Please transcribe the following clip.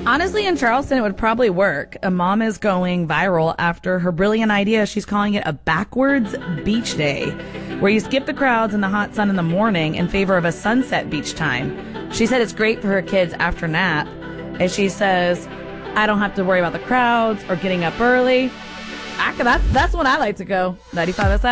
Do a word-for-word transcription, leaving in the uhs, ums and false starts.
Honestly, in Charleston, it would probably work. A mom is going viral after her brilliant idea. She's calling it a backwards beach day, where you skip the crowds and the hot sun in the morning in favor of a sunset beach time. She said it's great for her kids after nap. And she says, I don't have to worry about the crowds or getting up early. I, that's, that's when I like to go. ninety-five S